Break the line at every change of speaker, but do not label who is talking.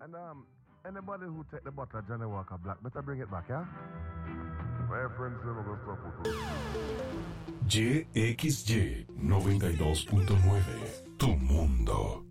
And anybody who take the bottle of Johnny Walker Black, better bring it back, yeah? My friends never gonna stop with us.
YXY 92.9, tu mundo.